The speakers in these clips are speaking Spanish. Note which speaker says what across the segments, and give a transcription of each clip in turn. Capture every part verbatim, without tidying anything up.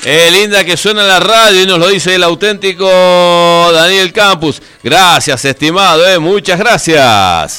Speaker 1: Eh, linda que suena en la radio y nos lo dice el auténtico Daniel Campus. Gracias, estimado, eh, muchas gracias.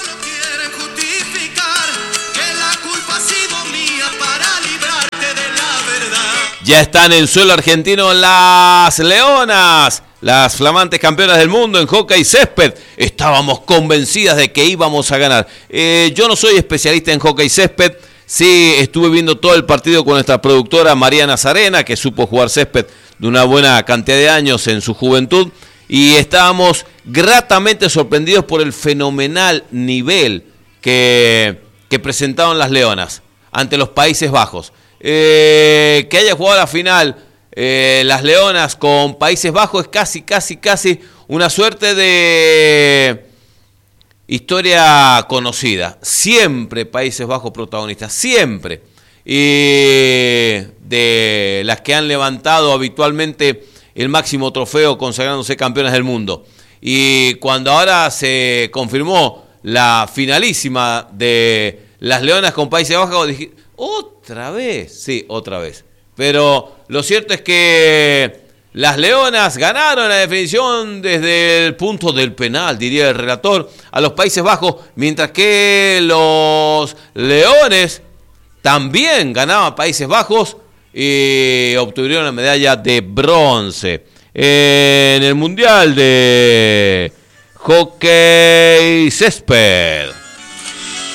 Speaker 1: Ya están en suelo argentino las Leonas, las flamantes campeonas del mundo en hockey césped. Estábamos convencidas de que íbamos a ganar. Eh, yo no soy especialista en hockey césped. Sí, estuve viendo todo el partido con nuestra productora María Nazarena, que supo jugar césped de una buena cantidad de años en su juventud. Y estábamos gratamente sorprendidos por el fenomenal nivel que, que presentaron las Leonas ante los Países Bajos. Eh, que haya jugado la final eh, las Leonas con Países Bajos es casi, casi, casi una suerte de historia conocida. Siempre Países Bajos protagonistas, siempre. Y de las que han levantado habitualmente el máximo trofeo consagrándose campeonas del mundo. Y cuando ahora se confirmó la finalísima de las Leonas con Países Bajos, dije, ¿otra vez? Sí, otra vez. Pero lo cierto es que las Leonas ganaron la definición desde el punto del penal, diría el relator, a los Países Bajos, mientras que los Leones también ganaban Países Bajos y obtuvieron la medalla de bronce en el Mundial de Hockey Césped.